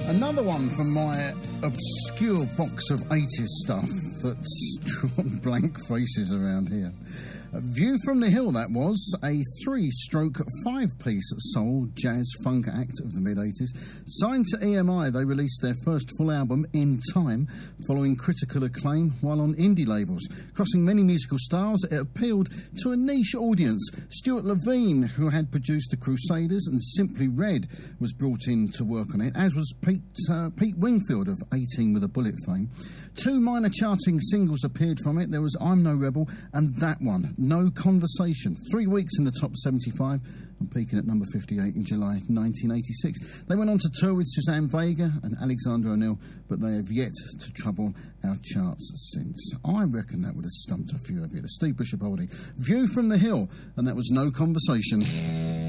Another one from my obscure box of 80s stuff that's drawn blank faces around here. View from the Hill, that was, a 3-stroke 5-piece soul jazz funk act of the mid-80s. Signed to EMI, they released their first full album, In Time, following critical acclaim while on indie labels. Crossing many musical styles, it appealed to a niche audience. Stuart Levine, who had produced The Crusaders and Simply Red, was brought in to work on it, as was Pete Wingfield of 18 with a Bullet fame. 2 minor charting singles appeared from it. There was I'm No Rebel and that one, No Conversation. 3 weeks in the top 75 and peaking at number 58 in July 1986. They went on to tour with Suzanne Vega and Alexander O'Neill, but they have yet to trouble our charts since. I reckon that would have stumped a few of you. The Steve Bishop Oldie. View from the Hill, and that was No Conversation.